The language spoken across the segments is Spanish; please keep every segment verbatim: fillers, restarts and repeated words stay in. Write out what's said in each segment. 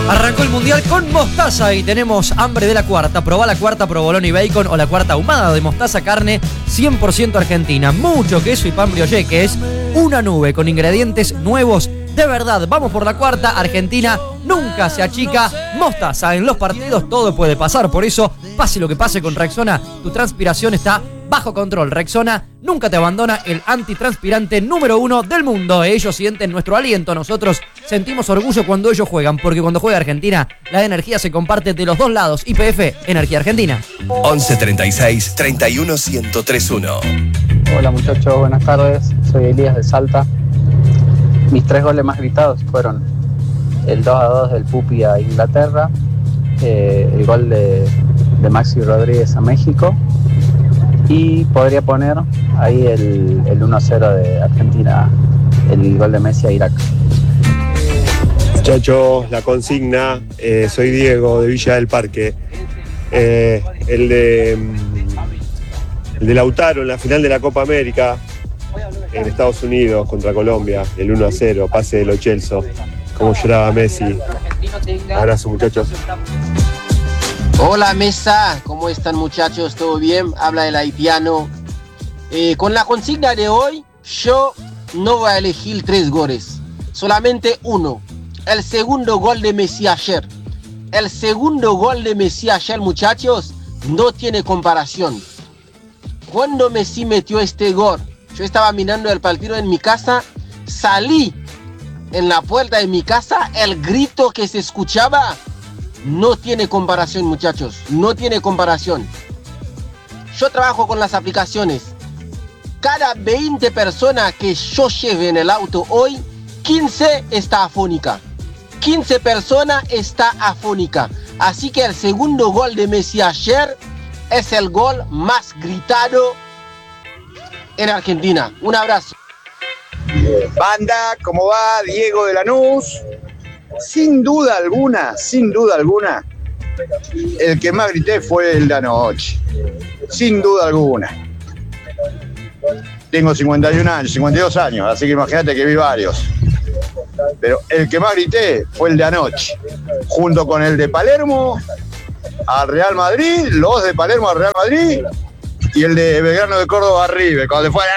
Arrancó el Mundial con mostaza y tenemos hambre de la cuarta. Probá la cuarta provolone y bacon o la cuarta ahumada de mostaza, carne cien por ciento argentina. Mucho queso y pan brioche, que es una nube con ingredientes nuevos de verdad. Vamos por la cuarta. Argentina nunca se achica. Mostaza, en los partidos todo puede pasar. Por eso, pase lo que pase con Rexona, tu transpiración está bajo control. Rexona nunca te abandona, el antitranspirante número uno del mundo. Ellos sienten nuestro aliento, nosotros sentimos orgullo cuando ellos juegan, porque cuando juega Argentina, la energía se comparte de los dos lados. Y P F, Energía Argentina. once treinta y seis, treinta y uno, ciento tres uno. Hola muchachos, buenas tardes. Soy Elías de Salta. Mis tres goles más gritados fueron el dos a dos del Pupi a Inglaterra, eh, el gol de, de Maxi Rodríguez a México, y podría poner ahí el, el uno a cero de Argentina, el gol de Messi a Irak. Muchachos, la consigna, eh, soy Diego de Villa del Parque. Eh, el de el de Lautaro en la final de la Copa América en Estados Unidos contra Colombia, el uno a cero, pase de Lo Celso, como lloraba Messi. Abrazo, muchachos. Hola mesa, ¿cómo están muchachos? ¿Todo bien? Habla el haitiano. Eh, con la consigna de hoy, yo no voy a elegir tres goles, solamente uno. El segundo gol de Messi ayer. El segundo gol de Messi ayer, muchachos, no tiene comparación. Cuando Messi metió este gol, yo estaba mirando el partido en mi casa, salí en la puerta de mi casa, el grito que se escuchaba no tiene comparación, muchachos, no tiene comparación. Yo trabajo con las aplicaciones. Cada veinte personas que yo lleve en el auto hoy, quince está afónica. quince personas está afónica. Así que el segundo gol de Messi ayer es el gol más gritado en Argentina. Un abrazo. Banda, ¿cómo va? Diego de Lanús. Sin duda alguna, sin duda alguna, el que más grité fue el de anoche. Sin duda alguna. Tengo cincuenta y un años, cincuenta y dos años, así que imagínate que vi varios. Pero el que más grité fue el de anoche, junto con el de Palermo al Real Madrid, los de Palermo al Real Madrid y el de Belgrano de Córdoba a River, cuando fue.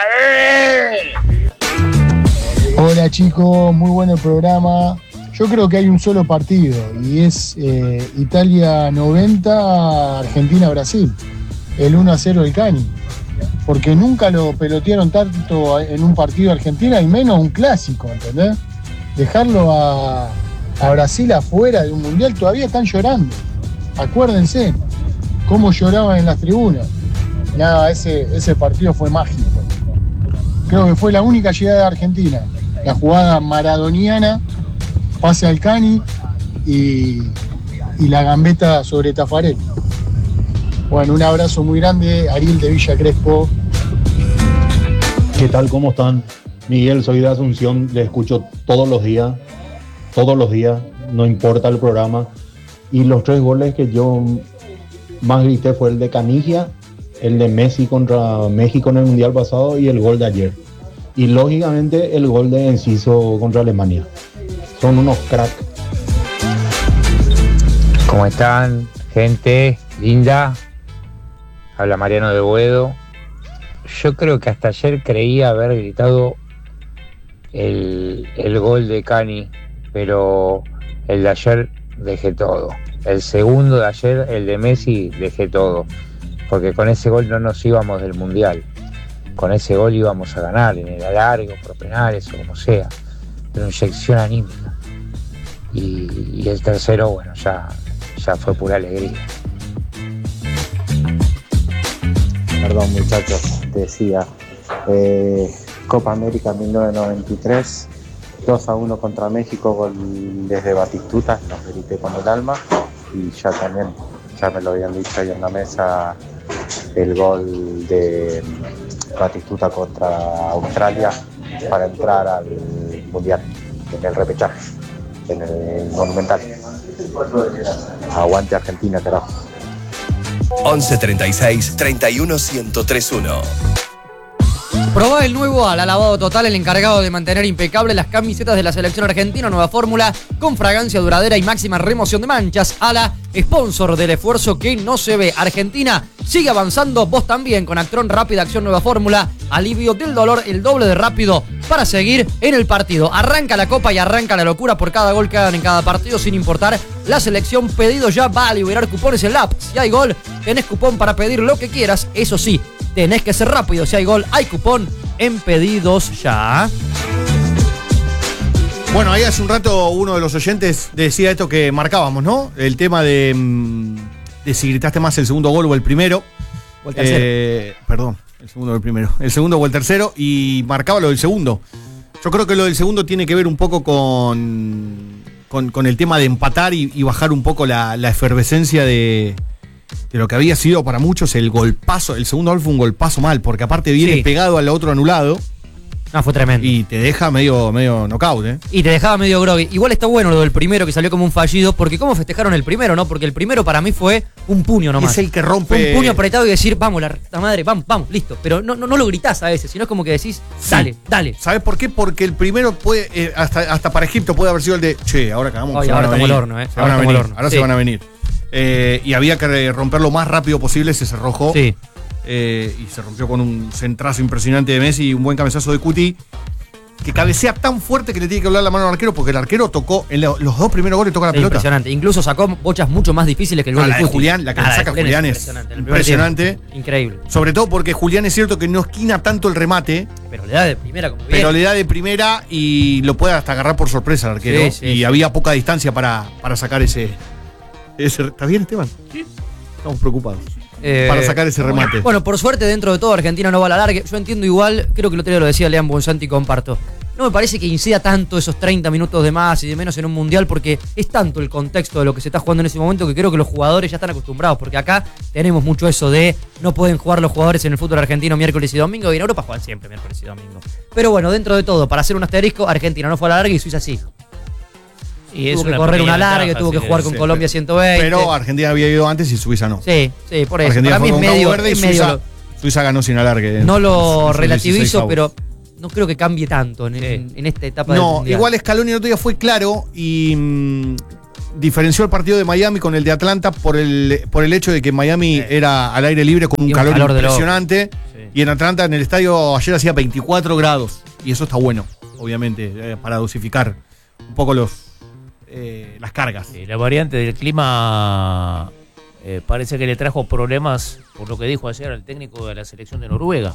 Hola chicos, muy bueno el programa. Yo creo que hay un solo partido y es eh, Italia noventa, Argentina-Brasil, el uno a cero del Cani, porque nunca lo pelotearon tanto en un partido Argentina y menos un clásico, ¿entendés? Dejarlo a, a Brasil afuera de un mundial, todavía están llorando, acuérdense cómo lloraban en las tribunas. Nada, ese, ese partido fue mágico, creo que fue la única llegada de Argentina, la jugada maradoniana, pase al Cani y, y la gambeta sobre Tafarel. Bueno, un abrazo muy grande, Ariel de Villa Crespo. ¿Qué tal? ¿Cómo están? Miguel, soy de Asunción, le escucho todos los días, todos los días, no importa el programa. Y los tres goles que yo más grité fue el de Canigia, el de Messi contra México en el Mundial pasado y el gol de ayer. Y lógicamente el gol de Enciso contra Alemania. Son unos cracks. ¿Cómo están, gente linda? Habla Mariano de Boedo. Yo creo que hasta ayer creía haber gritado el, el gol de Cani, pero el de ayer dejé todo. El segundo de ayer, el de Messi, dejé todo. Porque con ese gol no nos íbamos del Mundial. Con ese gol íbamos a ganar en el alargue, por penales o como sea. Pero inyección anímica. Y, y el tercero, bueno, ya, ya fue pura alegría. Perdón muchachos, te decía, eh, Copa América mil novecientos noventa y tres, dos a uno contra México, gol desde Batistuta, los grité con el alma, y ya también, ya me lo habían dicho ahí en la mesa, el gol de Batistuta contra Australia para entrar al Mundial, en el repechaje, en el Monumental. Aguante Argentina, carajo. once treinta y seis, treinta y uno, ciento tres uno. Probá el nuevo Ala, lavado total, el encargado de mantener impecable las camisetas de la selección argentina, nueva fórmula con fragancia duradera y máxima remoción de manchas. Ala, sponsor del esfuerzo que no se ve. Argentina sigue avanzando, vos también con Actron Rápida Acción nueva fórmula, alivio del dolor, el doble de rápido para seguir en el partido. Arranca la copa y arranca la locura por cada gol que hagan en cada partido, sin importar la selección. Pedido ya, va a liberar cupones en la app. Si hay gol, tenés cupón para pedir lo que quieras, eso sí, tenés que ser rápido. Si hay gol, hay cupón en Pedidos Ya. Bueno, ahí hace un rato uno de los oyentes decía esto que marcábamos, ¿no? El tema de, de si gritaste más el segundo gol o el primero. O el tercero. Eh, perdón, el segundo o el primero. El segundo o el tercero, y marcaba lo del segundo. Yo creo que lo del segundo tiene que ver un poco con, con, con el tema de empatar y, y bajar un poco la, la efervescencia de... de lo que había sido para muchos el golpazo. El segundo gol fue un golpazo mal, porque aparte viene Sí. pegado al otro anulado. No, fue tremendo. Y te deja medio, medio knockout, ¿eh? Y te dejaba medio groggy. Igual está bueno lo del primero, que salió como un fallido, porque ¿cómo festejaron el primero, no? Porque el primero para mí fue un puño nomás. Es el que rompe... Fue un puño apretado y decir, vamos, la puta madre, vamos, vamos, listo. Pero no, no, no lo gritás a veces, sino es como que decís, dale, Sí. dale. ¿Sabes por qué? Porque el primero puede, eh, hasta, hasta para Egipto puede haber sido el de, che, ahora cagamos. Oye, se ahora van a estamos al venir, horno, ¿eh? Se Ahora van a estamos al venir, horno. ahora Sí. se van a venir. Eh, y había que romper lo más rápido posible, se cerrojó. Sí. Eh, y se rompió con un centrazo impresionante de Messi y un buen cabezazo de Cuti, que cabecea tan fuerte que le tiene que doblar la mano al arquero, porque el arquero tocó, en lo- los dos primeros goles toca la Sí, pelota. impresionante. Incluso sacó bochas mucho más difíciles que el Ah, gol la de de Cuti. Julián, la que Ah, le saca de Julián es impresionante. En el primer impresionante. tiempo. Increíble. Sobre todo porque Julián es cierto que no esquina tanto el remate, Pero le da de primera como bien. pero le da de primera y lo puede hasta agarrar por sorpresa al arquero. Sí, sí, y sí. había poca distancia para, para sacar ese, ese. ¿Está bien, Esteban? Sí. Estamos preocupados. Eh, para sacar ese remate. Bueno, por suerte, dentro de todo, Argentina no va a la larga. Yo entiendo igual, creo que el otro día lo decía Lean Bonsanti y comparto. No me parece que incida tanto esos treinta minutos de más y de menos en un mundial, porque es tanto el contexto de lo que se está jugando en ese momento que creo que los jugadores ya están acostumbrados, porque acá tenemos mucho eso de no pueden jugar los jugadores en el fútbol argentino miércoles y domingo, y en Europa juegan siempre miércoles y domingo. Pero bueno, dentro de todo, para hacer un asterisco, Argentina no fue a la larga y Suiza sí. Y es tuvo que una correr pequeña una larga, ventaja, tuvo que sí, jugar sí, con sí. Colombia ciento veinte. Pero Argentina había ido antes y Suiza no. Sí, sí, por eso. Argentina Para mí fue es con medio, Cabo Verde y es medio Suiza, lo- Suiza ganó sin alargue. no En lo sus dieciséis relativizo, avos. pero no creo que cambie tanto en, en- en esta etapa del No, mundial. igual Scaloni el otro día fue claro y mm, diferenció el partido de Miami con el de Atlanta por el, por el hecho de que en Miami era al aire libre con un Y un calor, calor de loco. impresionante. Y en Atlanta, en el estadio, ayer hacía veinticuatro grados. Y eso está bueno, obviamente, eh, para dosificar un poco los eh, las cargas. Sí, la variante del clima eh, parece que le trajo problemas, por lo que dijo ayer el técnico de la selección de Noruega,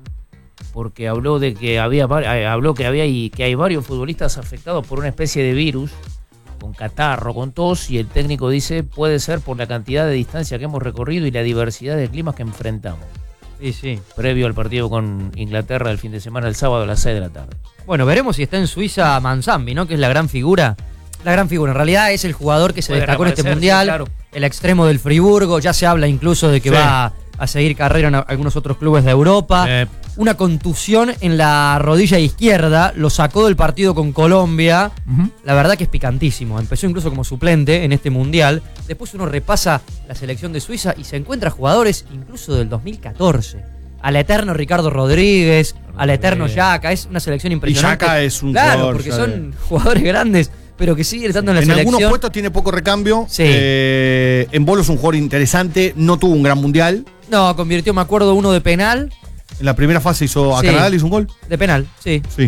porque habló de que había var- eh, habló que había y que hay varios futbolistas afectados por una especie de virus, con catarro, con tos, y el técnico dice puede ser por la cantidad de distancia que hemos recorrido y la diversidad de climas que enfrentamos. Sí, sí. Previo al partido con Inglaterra el fin de semana, el sábado a las seis de la tarde. Bueno, veremos si está en Suiza Manzambi, ¿no? Que es la gran figura. La gran figura. En realidad es el jugador que se Puede destacó en este reaparecer, mundial. sí, claro. El extremo del Friburgo. Ya se habla incluso de que Sí. va a, a seguir carrera en a- algunos otros clubes de Europa. Eh, Una contusión en la rodilla izquierda. Lo sacó del partido con Colombia. Ujú. La verdad que es picantísimo. Empezó incluso como suplente en este mundial. Después uno repasa la selección de Suiza y se encuentra jugadores incluso del dos mil catorce. Al eterno Ricardo Rodríguez, al eterno Yaka. Es una selección Y impresionante. Yaka es un Claro, jugador porque ya son de- jugadores grandes, pero que siguen estando en la En selección. algunos puestos tiene poco recambio. Sí. Eh, en Bolo es un jugador interesante. No tuvo un gran mundial. No, convirtió, me acuerdo, uno de penal. En la primera fase hizo a Sí. Canadá, le hizo un gol. De penal, sí. Sí.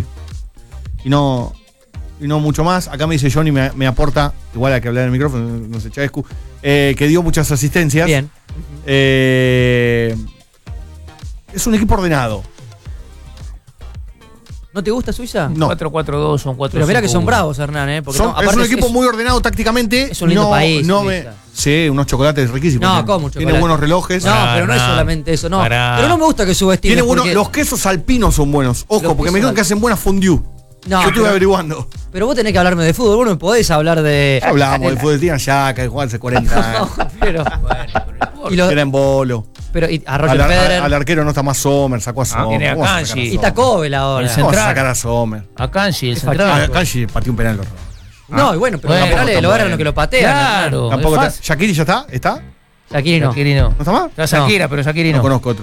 Y no, y no mucho más. Acá me dice Johnny, me, me aporta, igual hay que hablar en el micrófono, no sé, Chavescu, eh, que dio muchas asistencias. Bien. Eh, es un equipo ordenado. ¿No te gusta Suiza? No. cuatro cuatro dos son cuatro. Pero mirá que son bravos, Hernán, ¿eh? Porque Son- no, es aparte un equipo es- muy ordenado tácticamente. es un lindo no, país, no me- Suiza. sí, unos chocolates riquísimos. No, Tiene- ¿cómo Tiene chocolate? buenos relojes. No, Pará, pero no es Hernán. solamente eso, no. Pará. Pero no me gusta que subestimes. Tiene buenos, porque- los quesos alpinos son buenos. Ojo, Los porque me quesos dijeron que al- hacen buena fondue. No, Yo estuve pero- averiguando. Pero vos tenés que hablarme de fútbol, vos no me podés hablar de. Hablábamos del fútbol de allá, que jugaba hace cuarenta años. pero. Bueno, y lo- Era en bolo. pero y a Al, Roger ar- Federer. al arquero no está más Sommer, sacó a Sommer. tiene a ¿Cómo vas a Kanji. sacar a y Sommer? está Cobel ahora. El ¿Cómo vas a central. sacar a Sommer? A Kanji, el Es central. Ah, Kanji pateó un penal. No, y bueno, pero Bueno, los penales está lo agarran bueno. lo que lo patean. Claro. Hernán. Tampoco es está. fácil. ¿Shakiri ya está? ¿Está? Shaqiri no. Shaqiri no. ¿No está más? Está Shakira, pero Shakiri No no. conozco otro.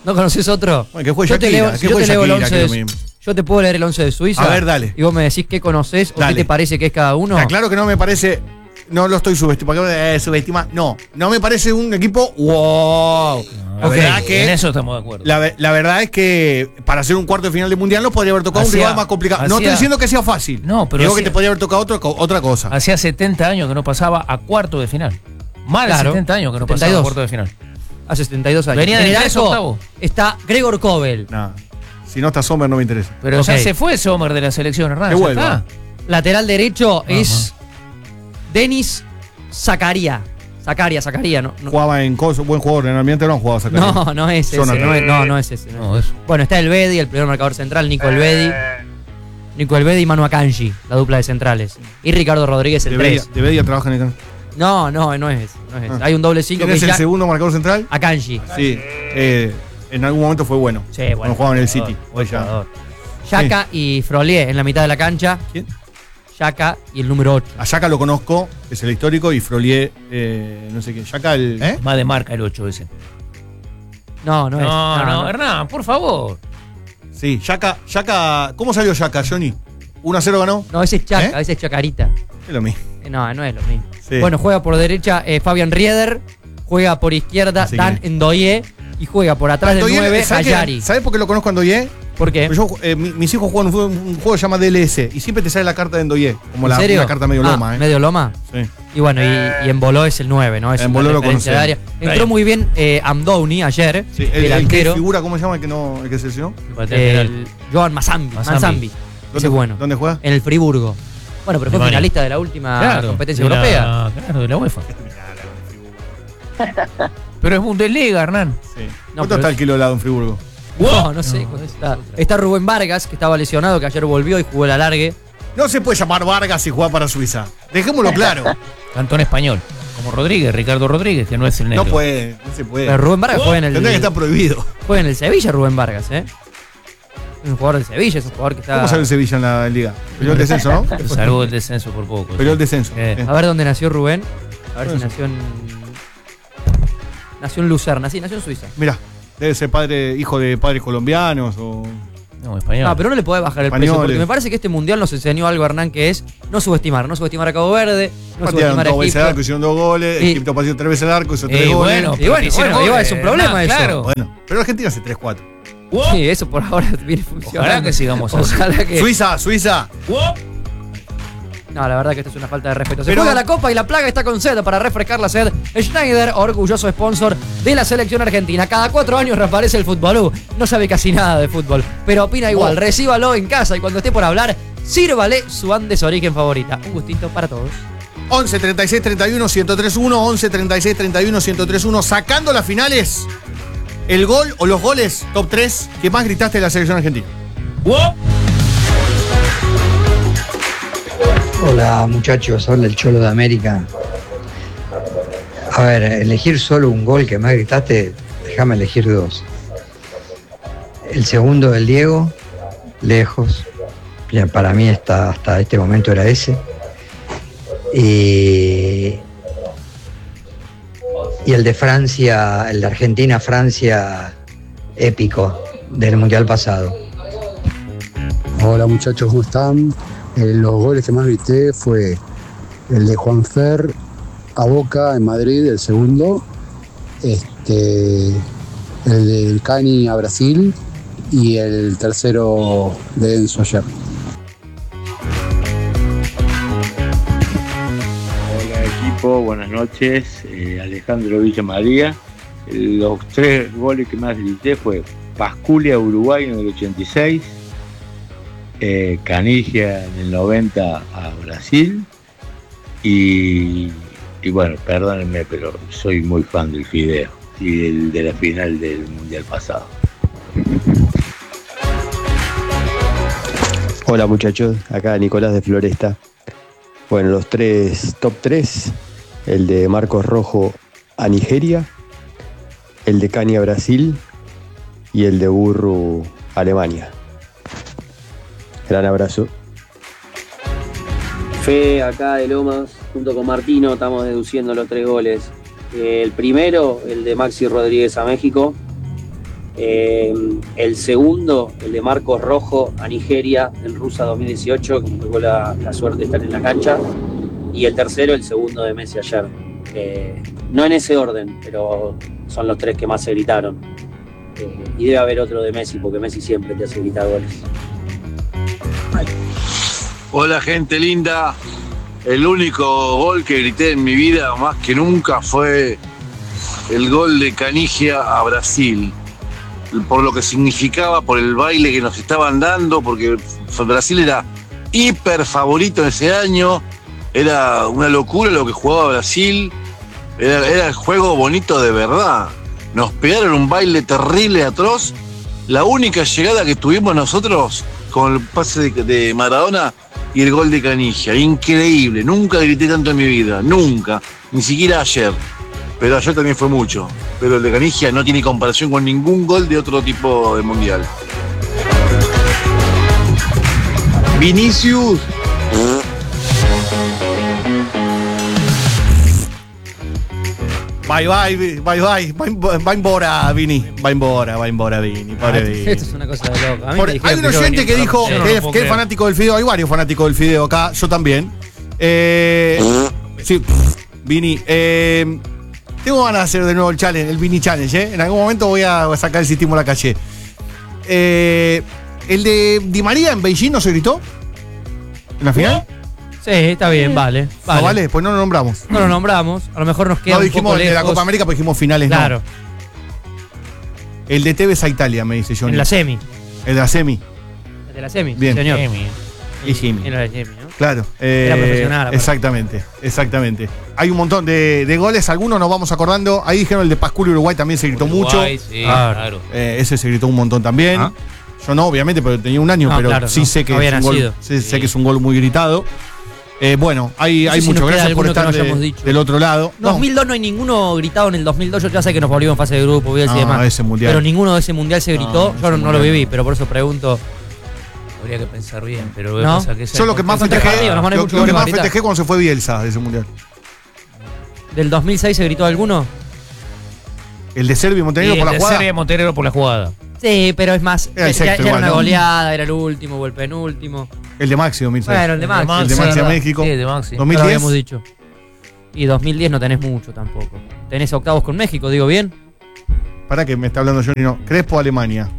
¿No conoces otro? Bueno, que fue Yo te Shakira, leo, que yo fue te leo el Shakira, once que de, lo mismo. yo te puedo leer el once de Suiza. A ver, dale. Y vos me decís qué conoces o Dale. qué te parece que es cada uno. Está claro que no me parece. No lo estoy subestimando. Eh, subestima. No, no me parece un equipo. ¡Wow! La Ok, verdad que. en eso estamos de acuerdo. La, ve- la verdad es que para hacer un cuarto de final de mundial no podría haber tocado un Hacía- rival más complicado. no hacía- estoy diciendo que sea fácil. No, pero digo hacía- que te podría haber tocado otro co- otra cosa. Hacía setenta años que no pasaba a cuarto de final. Más de Claro. setenta años que no setenta y pasaba a dos. cuarto de final. Hace setenta y dos años. Venía En del el tres arco octavo. está Gregor Kobel. Nah. Si no está Sommer no me interesa. Pero Ok. ya se fue Sommer de la selección, Hernán. Que ya vuelva. está. Lateral derecho es Denis Zakaria. Zakaria, Zakaria, no. No, Jugaba en Coso, buen jugador. En el ambiente no han jugado a sacar. no, no es ese. Jonathan. No, es, no, no es ese. no No, es. eso. Bueno, está el Bedi, el primer marcador central, Nico Elvedi. Nico Elvedi y Manu Akanji, la dupla de centrales. Y Ricardo Rodríguez, el De Bedia, tres. de Bedia trabaja en el. No, no, no es ese. No es ese. Ah. Hay un doble cinco ¿Quién que es el ya- segundo marcador central? Akanji. Sí. Eh, en algún momento fue bueno. Sí, bueno. Cuando jugaba en el jugador, City. buen Hoy ya. jugador. Yaka y Frolier en la mitad de la cancha. ¿Quién? Yaka y el número ocho. A Yaka lo conozco, es el histórico, y Frolier, eh, no sé qué. Yaka el. ¿Eh? Más de marca el ocho ese. No, no, No, es. no, no. Hernán, por favor. Sí, Yaka, Yaka. ¿Cómo salió Yaka, Johnny? uno a cero ganó. No, ese es Chaka, ¿Eh? ese es Chacarita. Es lo mismo. Eh, No, no es lo mismo. Sí. Bueno, juega por derecha eh, Fabian Rieder, juega por izquierda Así Dan que- Endoye y juega por atrás del Andoye, nueve ¿sabes qué? Ayari. ¿Sabes por qué lo conozco a Andoye? ¿Por qué? Yo, eh, mi- mis hijos juegan un, juego- un juego que se llama D L S y siempre te sale la carta de Endoye, como ¿En la, serio? una carta medio Ah, loma, ¿eh? ¿Medio loma? Sí. Y bueno, y, y en Boló es el nueve, ¿no? Es En una Boló lo referencia de área. conocemos. Entró muy bien eh, Amdouni ayer, Sí, el, el que delantero. figura, ¿cómo se llama? El que no, el que se lesionó. El Joan Mazambi. Mazambi. Mazambi. Ese ¿Dónde, es bueno. ¿Dónde juega? En el Friburgo. Bueno, pero fue Alemania. finalista de la última Claro, competencia de la- europea. Claro, de la UEFA. Pero es Bundesliga, Hernán. Sí. No, ¿Cuánto pero está es- el kilo de helado en Friburgo? No, no sé. cuánto está. Está Rubén Vargas, que estaba lesionado, que ayer volvió y jugó el alargue. No se puede llamar Vargas y jugar para Suiza. Dejémoslo claro. Cantón español. Como Rodríguez, Ricardo Rodríguez, que no es el negro. No puede, no se puede. Pero Rubén Vargas juega en el. Tendría que estar prohibido. Juega en el Sevilla, Rubén Vargas, ¿eh? Es un jugador del Sevilla, es un jugador que está. ¿Cómo sale el Sevilla en la liga? Peleó el descenso, ¿no? Salvo el descenso por poco. Peleó el descenso. Eh. Eh. A ver dónde nació Rubén. A ver si Eso. nació en. Nació en Lucerna, sí, nació en Suiza. Mira, debe ser padre, hijo de padres colombianos o. No, español. No, pero no le podés bajar el precio, Españoles. porque me parece que este mundial nos enseñó algo, Hernán, que es no subestimar, no subestimar a Cabo Verde, no Patearon subestimar a dos veces el arco, Egipto. hicieron dos goles. Y- Egipto pateó tres veces el arco, hizo Eh, tres goles. bueno, Y bueno, hicieron bueno, goles, es un problema Hernán, eso. Claro. Bueno, pero Argentina hace tres cuatro. Sí, eso por ahora viene funcionando. Ojalá que sigamos así. Ojalá que. Suiza, Suiza. No, la verdad que esto es una falta de respeto. Se Pero- juega la copa y la plaga está con sed para refrescar la sed. Schneider, orgulloso sponsor de la selección argentina. Cada cuatro años reaparece el fútbol. No sabe casi nada de fútbol, pero opina igual. Wow. Recíbalo en casa y cuando esté por hablar, sírvale su Andes Origen favorita. Un gustito para todos. once treinta y seis treinta y uno ciento tres uno, once treinta y seis treinta y uno ciento tres uno. Sacando las finales, el gol o los goles top tres que más gritaste de la selección argentina. Hola muchachos, habla el Cholo de América. A ver, elegir solo un gol que más gritaste, déjame elegir dos. El segundo del Diego, lejos. Ya, para mí hasta, hasta este momento era ese. Y, y el de Francia, el de Argentina-Francia, épico, del Mundial pasado. Hola muchachos, ¿cómo están? Eh, los goles que más grité fue el de Juanfer a Boca en Madrid, el segundo, este, el del Cani a Brasil y el tercero de Enzo ayer. Hola equipo, buenas noches, eh, Alejandro Villa María. Los tres goles que más grité fue Pasculia, Uruguay en el ochenta y seis, eh, Canigia en el noventa a Brasil y, y bueno, perdónenme, pero soy muy fan del Fideo y del, de la final del Mundial pasado. Hola muchachos, acá Nicolás de Floresta. Bueno, los tres top tres, el de Marcos Rojo a Nigeria, el de Cani a Brasil y el de Burru a Alemania. Gran abrazo. Fe acá de Lomas, junto con Martino, estamos deduciendo los tres goles. Eh, el primero, el de Maxi Rodríguez a México. Eh, el segundo, el de Marcos Rojo a Nigeria en Rusia dos mil dieciocho, que me tocó la, la suerte de estar en la cancha. Y el tercero, el segundo de Messi ayer. Eh, no en ese orden, pero son los tres que más se gritaron. Eh, y debe haber otro de Messi, porque Messi siempre te hace gritar goles. Hola gente linda, el único gol que grité en mi vida más que nunca fue el gol de Canigia a Brasil, por lo que significaba, por el baile que nos estaban dando, porque Brasil era hiper favorito en ese año, era una locura lo que jugaba Brasil, era, era el juego bonito de verdad, nos pegaron un baile terrible, atroz, la única llegada que tuvimos nosotros con el pase de, de Maradona y el gol de Canigia, increíble, nunca grité tanto en mi vida, nunca, ni siquiera ayer, pero ayer también fue mucho, pero el de Canigia no tiene comparación con ningún gol de otro tipo de mundial. Vinicius. Bye bye, bye bye, bye, va embora Vini, va embora, va embora Vini, pobre Vini. Esto es una cosa de loco. A mí Por- me dijeron hay un que yo oyente venía que a dijo trabajar. que, es, que es fanático del fideo, hay varios fanáticos del fideo acá, yo también. Eh, sí, Vini, eh, tengo ganas de hacer de nuevo el challenge, el Vini Challenge, ¿eh? En algún momento voy a sacar el sistema a la calle. Eh, ¿El de Di María en Beijing no se gritó? ¿En la final? Sí, está bien, vale. Vale. No vale, pues no lo nombramos. No lo nombramos, a lo mejor nos queda No un dijimos poco el de la lejos. Copa América, pues dijimos finales, Claro. no. El de Tevez a Italia, me dice Johnny. En la semi. El de la semi. El de la semi, Bien. señor. Y Jimmy. Era la semi, ¿no? Claro. eh, Era profesional, aparte. Exactamente, exactamente. Hay un montón de, de goles, algunos nos vamos acordando. Ahí dijeron el de Pascual Uruguay también se gritó Uruguay, mucho. sí, claro. Eh, ese se gritó un montón también. Ah. Yo no, obviamente, pero tenía un año, No, pero claro, sí no, sé que no había es un gol, nacido. sé, sé que es un gol muy gritado. Eh, bueno, hay, No sé hay si mucho. nos queda Gracias por alguno que estar no de- hayamos dicho. del otro lado. No, dos mil dos no hay ninguno gritado en el dos mil dos, yo ya sé que nos volvimos en fase de grupo, voy a decir No, demás. ese mundial. Pero ninguno de ese mundial se gritó, No, yo no, ese no lo mundial viví, no. pero por eso pregunto. Habría que pensar bien, pero lo que ¿No? pasa que yo lo que más Contra festejé, Partido, nos van a lo, mucho lo que gol más ahorita. festejé cuando se fue Bielsa de ese mundial. ¿Del dos mil seis se gritó alguno? El de Serbia y Montenegro Y por el la de jugada. Serbia y Montenegro por la jugada. Sí, pero es más, Era el ya, sexto ya era igual, una ¿no? goleada, era el último o el penúltimo. El de Maxi dos mil seis. Bueno, el de Maxi. El de sí, Maxi a verdad. México. Sí, el de Maxi. dos Ya mil lo diez. habíamos dicho. Y dos mil diez no tenés mucho tampoco. Tenés octavos con México, digo bien. Para que me está hablando Johnny, no. Crespo, Alemania.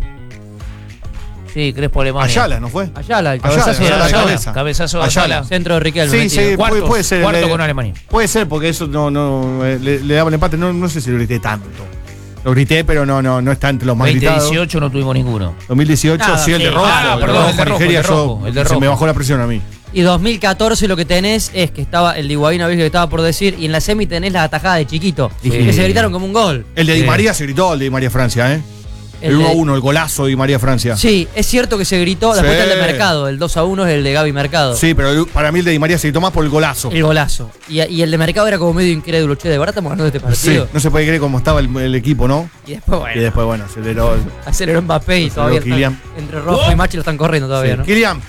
Sí, Crespo Alemania. Ayala, ¿no fue? Ayala, el Ayala, cabezazo de Ayala de Ayala. cabeza. Cabezazo de Ayala. Ayala. Centro de Riquelme. Sí, metido. sí, puede, Cuartos, puede ser. cuarto le- con Alemania. Puede ser, porque eso no, no eh, le, le daba el empate. No, no sé si lo grité tanto. Lo grité, pero no, no, no está entre los más veinte gritados. dieciocho no tuvimos ninguno. dos mil dieciocho, Nada, sí, el de sí. rojo. Ah, el perdón, rojo el de con rojo, Nigeria, el de rojo, yo- el de se rojo. me bajó la presión a mí. Y dos mil catorce lo que tenés es que estaba el de Higuaín Abel que estaba por decir, y en la semi tenés la atajada de Chiquito, Sí. que se gritaron como un gol. El de Di Sí. María se gritó, el de Di María Francia, ¿eh? El, El de- uno a uno, el golazo de Di María Francia. Sí, es cierto que se gritó, después Sí. está el de Mercado, el dos a uno es el de Gaby Mercado. Sí, pero el- para mí el de Di María se gritó más por el golazo. El golazo. Y, y el de Mercado era como medio incrédulo, che, de verdad estamos ganando este Sí, partido. no se puede creer cómo estaba el, el equipo, ¿no? Y después, bueno, Y después, bueno, aceleró. el- aceleró Mbappé y aceleró todavía están- Kylian. entre Rojo y Machi lo están corriendo todavía, Sí. ¿no? Kylian,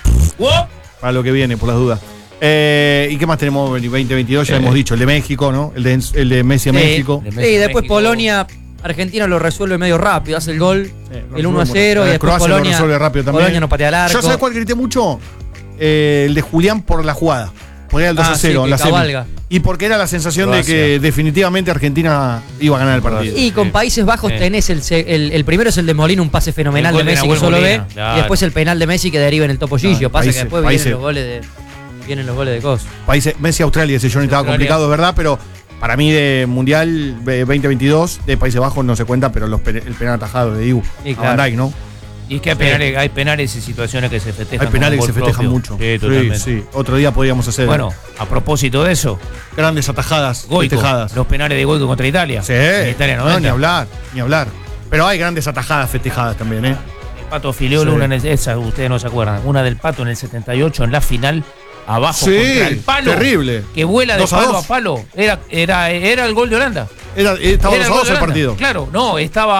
para lo que viene, por las dudas. Eh, ¿Y qué más tenemos? El veinte veintidós, ya Eh. hemos dicho, el de México, ¿no? El de, el de Messi a Sí. México. De Sí, Messi, después México. Polonia, Argentina lo resuelve medio rápido, hace el gol, lo el uno a cero, y Eh, después Croacia lo Polonia, resuelve rápido también. Polonia no patea al arco. ¿Yo sabes cuál grité mucho? Eh, el de Julián por la jugada. Porque era el dos Ah, a cero sí, en que la semi. cabalga. Y porque era la sensación Croacia. de que definitivamente Argentina iba a ganar el partido. Y con Países Bajos Sí. tenés el, se- el, el primero es el de Molina, un pase fenomenal El de gol de Messi que Nahuel solo Molina, ve, claro. y después el penal de Messi que deriva en el Topo Gigio. Claro, Pasa países, que después países. vienen los goles de vienen los goles de Cos. Países, Messi, Australia, ese Johnny estaba Australia. complicado, es verdad, pero para mí de Mundial eh, veinte veintidós de Países Bajos no se cuenta, pero los, pe- el penal atajado de Dibu. Sí, a claro. Van Dijk, ¿no? Y es que hay penales, hay penales y situaciones que se festejan. Hay penales que con se gol festejan propio. mucho. Sí, totalmente. sí. Otro día podríamos hacer Bueno, a propósito de eso, grandes atajadas Goico, festejadas. los penales de Goico contra Italia. Sí, En Italia no, noventa. ni hablar, ni hablar. Pero hay grandes atajadas festejadas también, ¿eh? El Pato Filiolo, Sí. una en el- esa ustedes no se acuerdan. Una del Pato en el setenta y ocho en la final, abajo Sí, contra el palo. terrible. Que vuela de Dos a palo dos. a palo. Era, era, era el gol de Holanda. Era, estaba Era dos a gol dos de el Holanda. partido. Claro, no,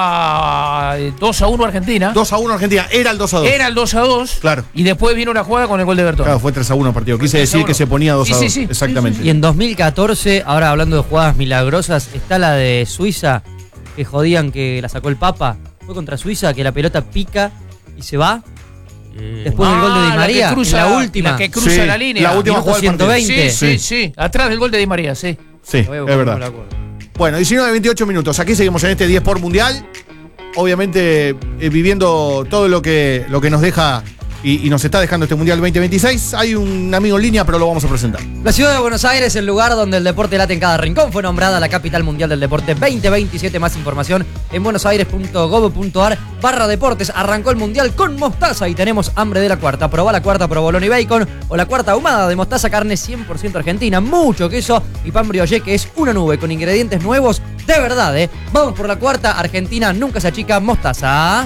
estaba eh, dos a uno Argentina. dos a uno Argentina, era el dos a dos. Era el dos a dos. Claro. Y después vino una jugada con el gol de Bertón. Claro, fue tres a uno el partido. Quise tres a decir uno. que se ponía dos Sí, a dos. sí, sí. Exactamente. Y en dos mil catorce, ahora hablando de jugadas milagrosas, está la de Suiza, que jodían que la sacó el Papa. fue contra Suiza, que la pelota pica y se va. Eh, Después del gol de Di ah, María, la que cruza, en la última. La que cruza Sí, la línea. la última Minuto jugada del ciento veinte. Sí, sí, sí. Atrás del gol de Di María, sí. Sí, es verdad. Bueno, diecinueve veintiocho minutos. Aquí seguimos en este diez por Mundial. Obviamente eh, viviendo todo lo que, lo que nos deja y, y nos está dejando este Mundial veinte veintiséis. Hay un amigo en línea, pero lo vamos a presentar. La ciudad de Buenos Aires, el lugar donde el deporte late en cada rincón, fue nombrada la capital mundial del deporte veinte veintisiete. Más información en buenosaires.gov.ar barra deportes. Arrancó el mundial con mostaza y tenemos hambre de la cuarta. Probá la cuarta provolone y bacon o la cuarta ahumada de mostaza, carne cien por ciento argentina, mucho queso y pan brioché, que es una nube con ingredientes nuevos de verdad, ¿eh? Vamos por la cuarta. Argentina nunca se achica. Mostaza.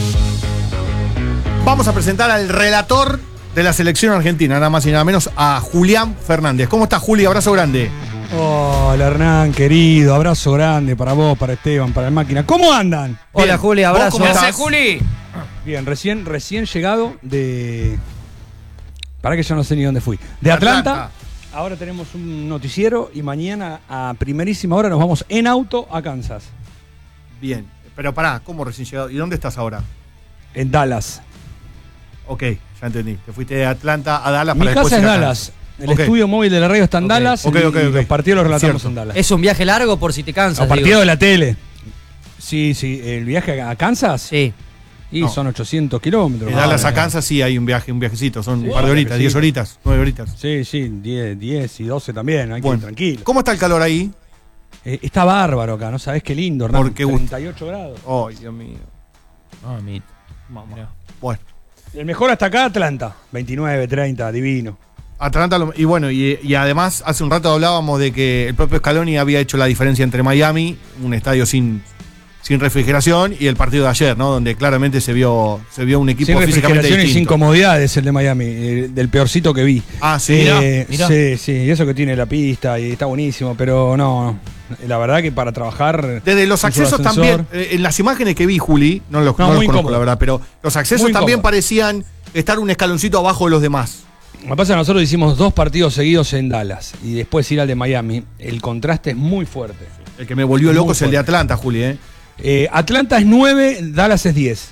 Vamos a presentar al relator de la selección argentina, nada más y nada menos, a Julián Fernández. ¿Cómo estás, Juli? Abrazo grande. Hola, Hernán, querido. Abrazo grande para vos, para Esteban, para el máquina. ¿Cómo andan? Hola, Bien. Juli, abrazo. ¿Cómo estás, Juli? Bien, recién, recién llegado de... Para que yo no sé ni dónde fui. De Atlanta. Atlanta. Ahora tenemos un noticiero y mañana a primerísima hora nos vamos en auto a Kansas. Bien. Pero pará, ¿cómo recién llegado? ¿Y dónde estás ahora? En Dallas. Ok, ya entendí. Te fuiste de Atlanta a Dallas Mi para después casa es ir a Dallas. El Ok. estudio móvil de la radio está en Ok, Dallas ok, y ok, ok. los partidos los relatamos Cierto. en Dallas. Es un viaje largo por si te cansas. Los partidos digo. de la tele. Sí, sí. ¿El viaje a Kansas? Sí. Y No. son ochocientos kilómetros. De Dallas Ah, a Kansas sí hay un viaje, un viajecito. Son Sí, un par de claro horitas, que diez sí. horitas, nueve horitas. Sí, sí, diez, diez y doce también, hay que Bueno. ir tranquilo. ¿Cómo está el calor ahí? Eh, está bárbaro acá, ¿no sabés qué lindo, Hernán? ¿Por qué gusto? treinta y ocho grados. Ay, Dios mío. Ah, mi. Mamá. Bueno. El mejor hasta acá, Atlanta. veintinueve, treinta, divino. Atlanta, lo- y bueno, y, y además hace un rato hablábamos de que el propio Scaloni había hecho la diferencia entre Miami, un estadio sin, sin refrigeración, y el partido de ayer, ¿no? Donde claramente se vio, se vio un equipo Sin físicamente refrigeración y sin distinto. comodidades el de Miami, eh, del peorcito que vi. Ah, sí. Eh, Mirá, mirá. Sí, sí, y eso que tiene la pista y está buenísimo, pero no, la verdad que para trabajar... Desde los con su accesos ascensor- también, eh, en las imágenes que vi, Juli, no los, No, no los muy conozco, incómodo. la verdad, pero los accesos Muy también incómodo. parecían estar un escaloncito abajo de los demás. Lo que pasa es que nosotros hicimos dos partidos seguidos en Dallas y después ir al de Miami. El contraste es muy fuerte. El que me volvió Muy loco es el de fuerte. Atlanta, Juli, ¿eh? Eh, Atlanta es nueve, Dallas es diez.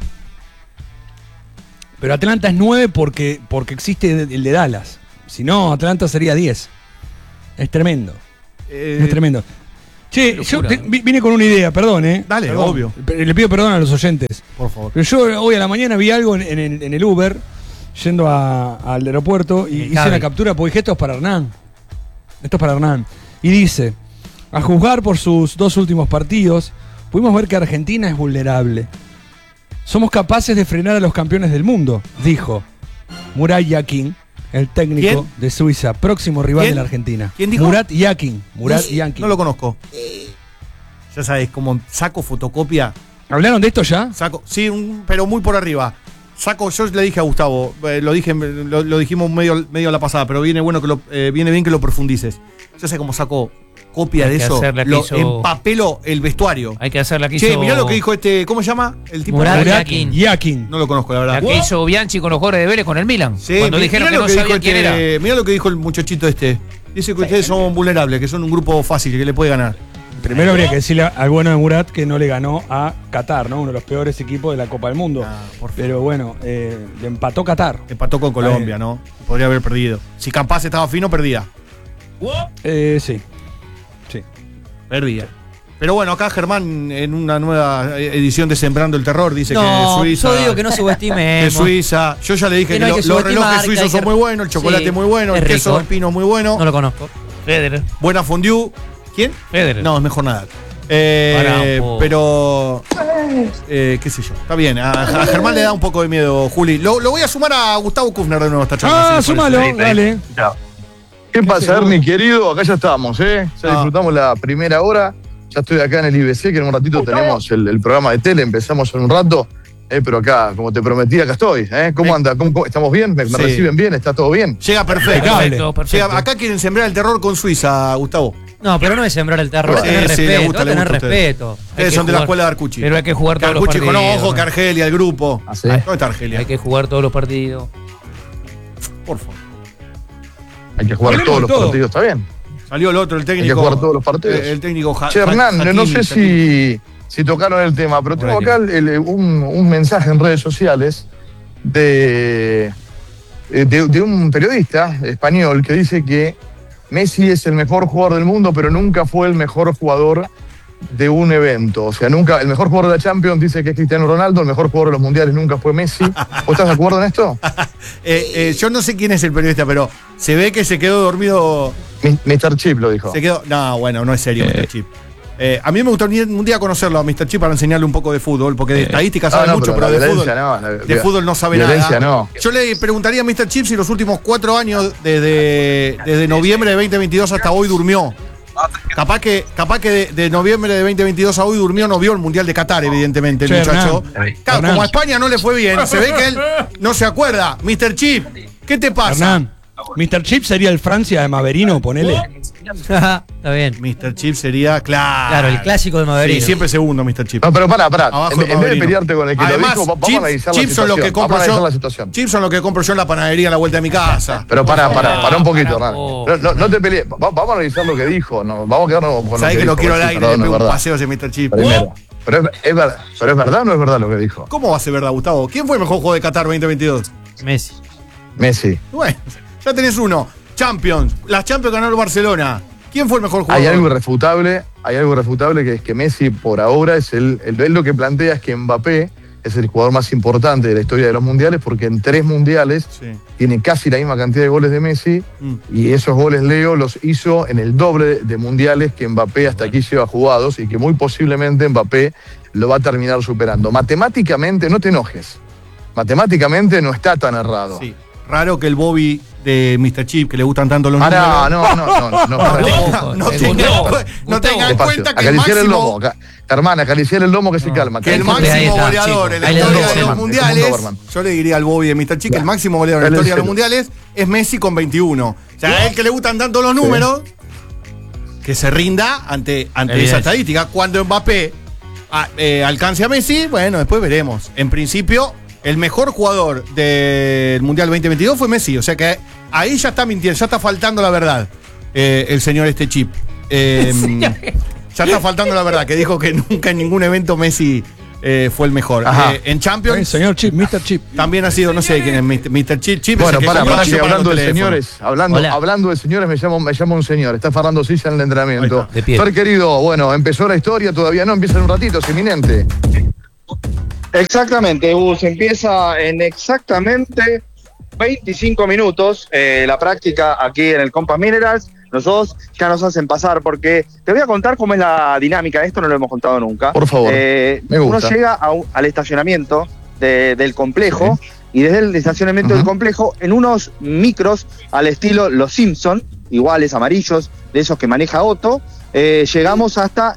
Pero Atlanta es nueve porque, porque existe el de Dallas. Si no, Atlanta sería diez. Es tremendo. Eh, es tremendo. Che, qué yo locura. te- vi- vine con una idea, perdón, ¿eh? Dale, Perdón. obvio. Pe- Le pido perdón a los oyentes. Por favor. Pero yo hoy a la mañana vi algo en, en el, en el Uber, yendo a- al aeropuerto, y hice cabe. una captura porque dije, esto es para Hernán. Esto es para Hernán. Y dice, a juzgar por sus dos últimos partidos, pudimos ver que Argentina es vulnerable. Somos capaces de frenar a los campeones del mundo, dijo Murat Yakin, el técnico ¿Quién? de Suiza, próximo rival ¿Quién? de la Argentina. ¿Quién dijo? Murat Yakin. Murat no, Yakin. no lo conozco. Ya sabes, como saco fotocopia. ¿Hablaron de esto ya? Saco, sí, un- pero muy por arriba. Saco, yo le dije a Gustavo, eh, lo dije, lo, lo dijimos medio, medio a la pasada, pero viene bueno que lo, eh, viene bien que lo profundices. Ya sé cómo saco copia Hay de que eso, hacer la que lo hizo- empapelo el vestuario. Hay que hacer la que Che, hizo. mirá lo que dijo este, ¿cómo se llama? El tipo Murat de- Yakin. Yakin. No lo conozco, la verdad. La que hizo Bianchi con los jugadores de Vélez con el Milan. Sí, cuando mi- dijeron mirá que lo no que dijo sabían quién era. este, mirá lo que dijo el muchachito este. Dice que ustedes son vulnerables, que son un grupo fácil, que le puede ganar. Primero habría que decirle al bueno de Murat que no le ganó a Qatar, ¿no? Uno de los peores equipos de la Copa del Mundo. Pero bueno, eh, le empató Qatar. Empató con Colombia, ¿no? Podría haber perdido. Si Campaz estaba fino, perdía. Eh, sí. Sí. Perdía. Pero bueno, acá Germán, en una nueva edición de Sembrando el Terror, dice No, que Suiza. yo digo que no subestimemos. Que Suiza. Yo ya le dije Que que, no hay lo- que los subestimar, relojes que suizos hay que- son muy buenos, el chocolate Sí, muy bueno, es el queso rico. alpino es muy bueno. No lo conozco. Federer. Buena fondue. ¿Quién? Federer. No, es mejor nada. Eh, Pará, po. pero. Eh, qué sé yo. Está bien. A, a Germán le da un poco de miedo, Juli. Lo, lo voy a sumar a Gustavo Kufner de nuevo esta charla. Ah, si les parece. súmalo, dale. ¿Qué pasa, Ernie, querido? Acá ya estamos, ¿eh? Ya Ah. disfrutamos la primera hora. Ya estoy acá en el I B C, que en un ratito tenemos el, el programa de tele. Empezamos en un rato. Eh, pero acá, como te prometí, acá estoy. ¿eh? ¿Cómo anda? ¿Cómo, cómo- ¿Estamos bien? ¿Me, me Sí. reciben bien? ¿Está todo bien? Llega perfecto. Perfecto, perfecto. Llega- acá quieren sembrar el terror con Suiza, Gustavo. No, pero no es sembrar el terror, Sí, tener sí, respeto, le gusta, le tener gusta a ustedes. respeto. Ustedes que son de la jugar- escuela de Arcucci. Pero hay que jugar Que todos los Arcucci dijo, partidos. no, ojo, que Argelia, el grupo. ¿Ah, sí? ¿Dónde está Argelia? Hay que jugar todos los partidos. Por favor. Hay que jugar Tenemos todos los todo. partidos, ¿está bien? Salió el otro, el técnico. Hay que jugar todos los partidos. eh, El técnico Ja- Che, Hernán, Hakimi, no sé Hakimi. si, si tocaron el tema, pero tengo Bueno. acá el- el- un, un mensaje en redes sociales de, de, de un periodista español que dice que Messi es el mejor jugador del mundo, pero nunca fue el mejor jugador de un evento. O sea, nunca, el mejor jugador de la Champions dice que es Cristiano Ronaldo, el mejor jugador de los mundiales nunca fue Messi. ¿Vos estás de acuerdo en esto? Eh, eh, yo no sé quién es el periodista, pero se ve que se quedó dormido. Mi- mister Chip lo dijo. Se quedó. No, bueno, no es serio, mister Chip. Eh, a mí me gustaría un día conocerlo a mister Chip para enseñarle un poco de fútbol, porque de estadística No, sabe no, mucho, pero pero, la de fútbol, violencia no, la- de fútbol no sabe violencia nada. no. Yo le preguntaría a mister Chip si los últimos cuatro años, desde, desde noviembre de veinte veintidós hasta hoy, durmió. Capaz que, capaz que de, de noviembre de veinte veintidós a hoy durmió, no vio el Mundial de Qatar, evidentemente, el Che, muchacho. Hernán. Claro, Hernán. como a España no le fue bien, se ve que él no se acuerda. mister Chip, ¿qué te pasa? Hernán, mister Chip sería el Francia de Maverino, ponele. Está bien. mister Chip sería, claro. Claro, el clásico de Maverino. Sí, siempre segundo, mister Chip. No, pero pará, pará. Abajo En, de en vez de Maverino. pelearte con el que Además, lo dijo, vamos chips- a analizar la chips son lo situación. que compro vamos a yo. analizar la situación. Chips son lo que compro yo en la panadería a la vuelta de mi casa. Pero pará, pará, pará un poquito, Hernán. carajo. No, no, no te pelees. Va- vamos a analizar lo que dijo. No, vamos a quedarnos con lo Sabés que que lo dijo. quiero al Sí, aire, perdón, le es pego un verdad. paseo ese mister Chip. Primero. Pero es, es verdad, pero es verdad o no es verdad lo que dijo. ¿Cómo va a ser verdad, Gustavo? ¿Quién fue el mejor juego de Qatar veinte veintidós? Messi. Messi. Bueno, ya tenés uno. Champions. Las Champions ganó el Barcelona. ¿Quién fue el mejor jugador? Hay algo irrefutable, hay algo irrefutable que es que Messi por ahora es el, el, él lo que plantea es que Mbappé es el jugador más importante de la historia de los mundiales porque en tres mundiales Sí. tiene casi la misma cantidad de goles de Messi Mm. y esos goles Leo los hizo en el doble de mundiales que Mbappé hasta aquí lleva jugados y que muy posiblemente Mbappé lo va a terminar superando. Matemáticamente, no te enojes, matemáticamente no está tan errado. Sí. Raro que el Bobby de mister Chip, que le gustan tanto los Ah, números. no, no, no, no, no, no, no tenga, no tenga en Despacio, cuenta que el acariciar el máximo, lomo, ca- hermana, acariciar el lomo que se calma. que el Calma. máximo goleador en la Ahí le historia doy, de los Doberman, mundiales, es un Doberman. yo le diría al Bobby de mister Chip, que el máximo goleador en la Dale, historia de los en serio. mundiales es Messi con veintiuno. O sea, a él que le gustan tanto los números, que se rinda ante, ante Evidencia. esa estadística. Cuando Mbappé a- eh, alcance a Messi, bueno, después veremos. En principio, el mejor jugador del Mundial veinte veintidós fue Messi. O sea que ahí ya está mintiendo, ya está faltando la verdad eh, el señor este Chip. Eh, ya está faltando la verdad, que dijo que nunca en ningún evento Messi eh, fue el mejor. Ajá. Eh, en Champions. El señor Chip, mister Chip. También ha sido, no sé quién es mister Chip. Chip es Bueno, el que para, comió para, chivo que para hablando los de teléfonos. señores, hablando, Hola. hablando de señores, me llama, me llama un señor, está Fernando Silla en el entrenamiento. De pie. Fer querido, bueno, empezó la historia, todavía no, empieza en un ratito, es inminente. Exactamente, Gus, empieza en exactamente veinticinco minutos eh, la práctica aquí en el Compass Minerals. Nosotros ya nos hacen pasar porque te voy a contar cómo es la dinámica, esto no lo hemos contado nunca. Por favor, Eh, me gusta. Uno llega a un- al estacionamiento de- del complejo y desde el estacionamiento del complejo en unos micros al estilo Los Simpson, iguales, amarillos, de esos que maneja Otto, eh, llegamos hasta